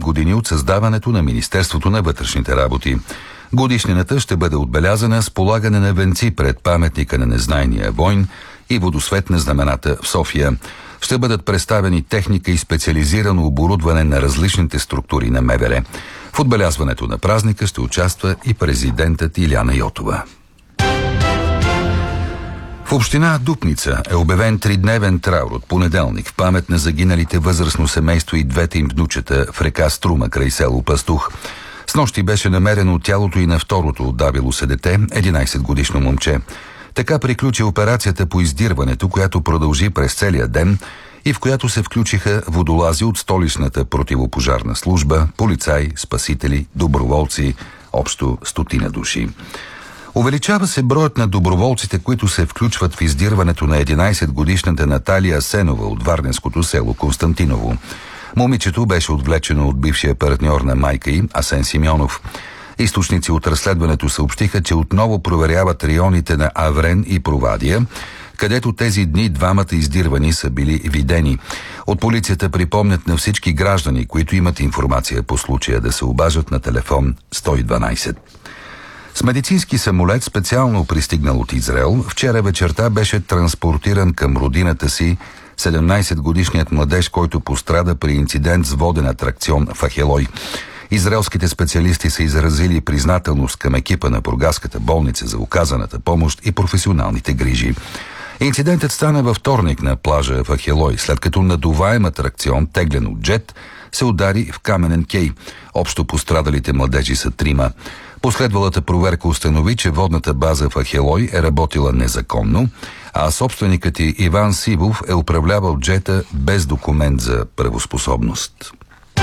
години от създаването на Министерството на вътрешните работи. Годишнината ще бъде отбелязана с полагане на венци пред паметника на незнайния войн и водосвет на знамената в София. Ще бъдат представени техника и специализирано оборудване на различните структури на МВР. В отбелязването на празника ще участва и президентът Илияна Йотова. В община Дупница е обявен 3-дневен траур от понеделник в памет на загиналите възрастно семейство и двете им внучета в река Струма край село Пастух. Снощи беше намерено тялото и на второто отдавило се дете, 11-годишно момче. Така приключи операцията по издирването, която продължи през целия ден и в която се включиха водолази от столичната противопожарна служба, полицаи, спасители, доброволци, общо 100 души. Увеличава се броят на доброволците, които се включват в издирването на 11-годишната Наталия Асенова от варненското село Константиново. Момичето беше отвлечено от бившия партньор на майка й, Асен Симеонов. Източници от разследването съобщиха, че отново проверяват районите на Аврен и Провадия, където тези дни двамата издирвани са били видени. От полицията припомнят на всички граждани, които имат информация по случая, да се обажат на телефон 112. С медицински самолет, специално пристигнал от Израел, вчера вечерта беше транспортиран към родината си 17-годишният младеж, който пострада при инцидент с воден атракцион в Ахелой. Израелските специалисти са изразили признателност към екипа на бургаската болница за оказаната помощ и професионалните грижи. Инцидентът стана във вторник на плажа в Ахелой, след като надуваем атракцион, теглен от джет, се удари в каменен кей. Общо пострадалите младежи са 3. Последвалата проверка установи, че водната база в Ахелой е работила незаконно, а собственикът й Иван Сивов е управлявал джета без документ за правоспособност.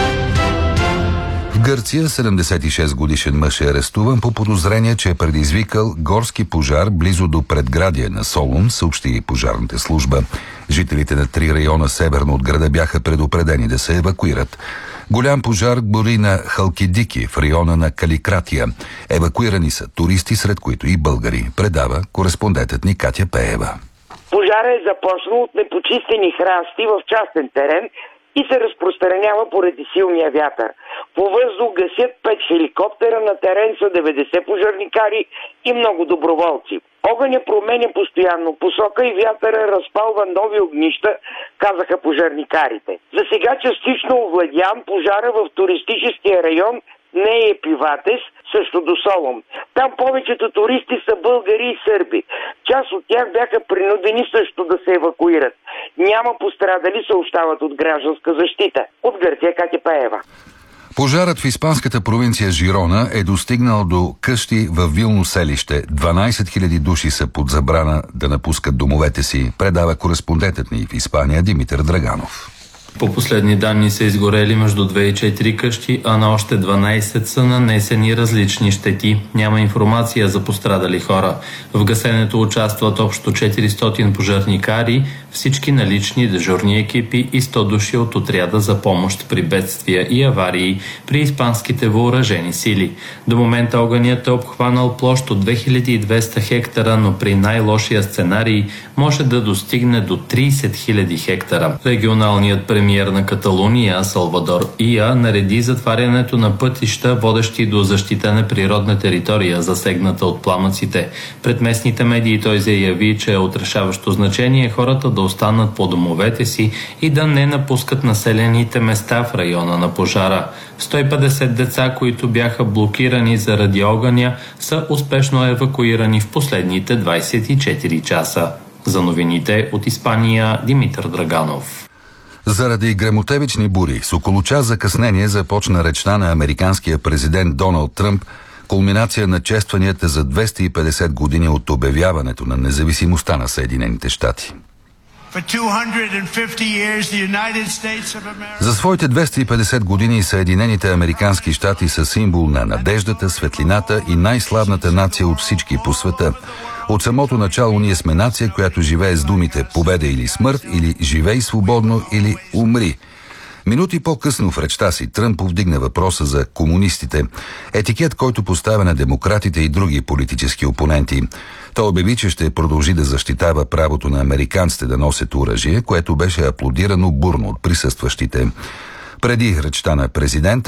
В Гърция 76-годишен мъж е арестуван по подозрение, че е предизвикал горски пожар близо до предградие на Солун, съобщи пожарната служба. Жителите на 3 района северно от града бяха предупредени да се евакуират. Голям пожар гори на Халкидики в района на Каликратия. Евакуирани са туристи, сред които и българи, предава кореспондентът ни Катя Пеева. Пожарът е започнал от непочистени храсти в частен терен и се разпространява поради силния вятър. По въздух гасят 5 хеликоптера, на терен са 90 пожарникари и много доброволци. Огъня променя постоянно посока и вятъра разпалва нови огнища, казаха пожарникарите. За сега частично овладян пожара в туристическия район не е Пиватес, също до Солун. Там повечето туристи са българи и сърби. Част от тях бяха принудени също да се евакуират. Няма пострадали, съобщават от гражданска защита. От Гърция Катя Пеева. Пожарът в испанската провинция Жирона е достигнал до къщи във Вилно селище. 12 000 души са под забрана да напускат домовете си, предава кореспондентът ни в Испания Димитър Драганов. По последни данни са изгорели между 2 и 4 къщи, а на още 12 са нанесени различни щети. Няма информация за пострадали хора. В гасенето участват общо 400 пожарникари, всички налични дежурни екипи и 100 души от отряда за помощ при бедствия и аварии при испанските въоръжени сили. До момента огънят е обхванал площ от 2200 хектара, но при най-лошия сценарий може да достигне до 30 000 хектара. Регионалният премиер на Каталуния Салвадор Ия нареди затварянето на пътища, водещи до защитена природна територия, засегната от пламъците. Пред местните медии той заяви, че е от решаващо значение хората да останат по домовете си и да не напускат населените места в района на пожара. 150 деца, които бяха блокирани заради огъня, са успешно евакуирани в последните 24 часа. За новините от Испания Димитър Драганов. Заради гремотевични бури с около час закъснение започна речта на американския президент Доналд Тръмп, кулминация на честванията за 250 години от обявяването на независимостта на Съединените щати. За своите 250 години Съединените американски щати са символ на надеждата, светлината и най-славната нация от всички по света. От самото начало ние сме нация, която живее с думите победа или смърт, или живей свободно, или умри. Минути по-късно в речта си Тръмп повдигна въпроса за комунистите, етикет, който поставя на демократите и други политически опоненти. Той обяви, че ще продължи да защитава правото на американците да носят оръжие, което беше аплодирано бурно от присъстващите. Преди речта на президента